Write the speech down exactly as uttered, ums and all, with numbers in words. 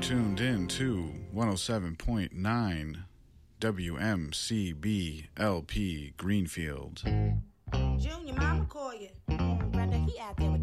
tuned in to one oh seven point nine W M C B L P Greenfield. Junior, mama call you. Mm, Brenda, he out there with